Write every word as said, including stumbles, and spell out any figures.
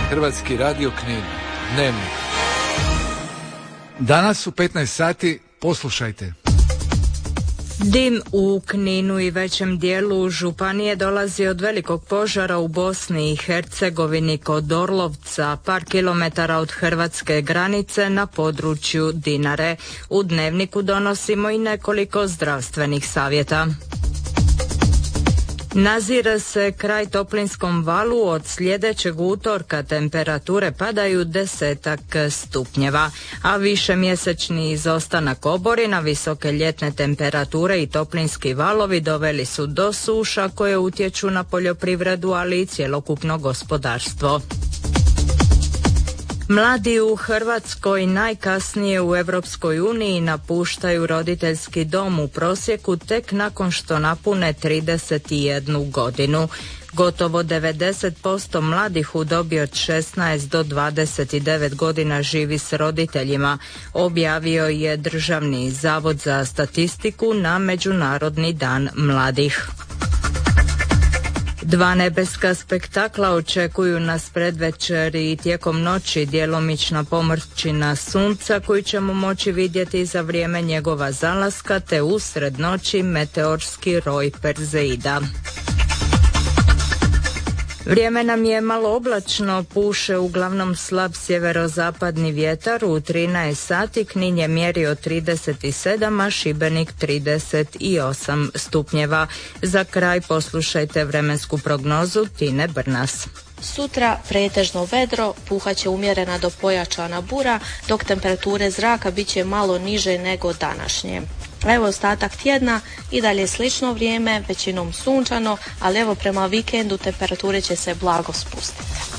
Hrvatski radio Knin. Dnevnik. Danas u petnaest sati poslušajte. Dim u Kninu i većem dijelu županije dolazi od velikog požara u Bosni i Hercegovini kod Orlovca, par kilometara od hrvatske granice na području Dinare. U Dnevniku donosimo i nekoliko zdravstvenih savjeta. Nazire se kraj toplinskom valu, od sljedećeg utorka temperature padaju desetak stupnjeva, a višemjesečni izostanak oborina, visoke ljetne temperature i toplinski valovi doveli su do suša koje utječu na poljoprivredu, ali i cjelokupno gospodarstvo. Mladi u Hrvatskoj najkasnije u Europskoj uniji napuštaju roditeljski dom u prosjeku tek nakon što napune trideset jednu godinu. Gotovo devedeset posto mladih u dobi od šesnaest do dvadeset devet godina živi s roditeljima, objavio je Državni zavod za statistiku na Međunarodni dan mladih. Dva nebeska spektakla očekuju nas predvečer i tijekom noći, djelomična pomrčina sunca koju ćemo moći vidjeti za vrijeme njegova zalaska, te usred noći meteorski roj Perzeida. Vrijeme nam je malo oblačno, puše uglavnom slab sjeverozapadni vjetar. U trinaest sati Knin je mjerio trideset sedam, a Šibenik trideset osam stupnjeva. Za kraj poslušajte vremensku prognozu Tine Brnas. Sutra pretežno vedro, puhaće umjerena do pojačana bura, dok temperature zraka bit će malo niže nego današnje. Evo ostatak tjedna i dalje slično vrijeme, većinom sunčano, ali evo prema vikendu temperature će se blago spustiti.